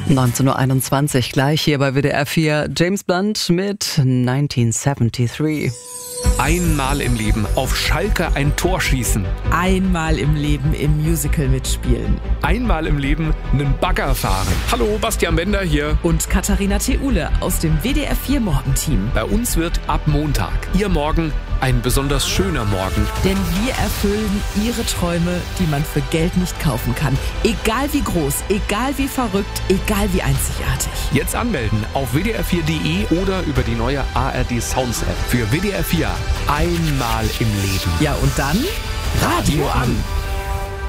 19.21 Uhr, gleich hier bei WDR 4, James Blunt mit 1973. Einmal im Leben auf Schalke ein Tor schießen. Einmal im Leben im Musical mitspielen. Einmal im Leben einen Bagger fahren. Hallo, Bastian Bender hier. Und Katharina Theule aus dem WDR 4 Morgenteam. Bei uns wird ab Montag Ihr Morgen ein besonders schöner Morgen. Denn wir erfüllen Ihre Träume, die man für Geld nicht kaufen kann. Egal wie groß, egal wie verrückt, egal wie einzigartig. Jetzt anmelden auf wdr4.de oder über die neue ARD Sounds App. Für WDR 4 einmal im Leben. Ja, und dann Radio an.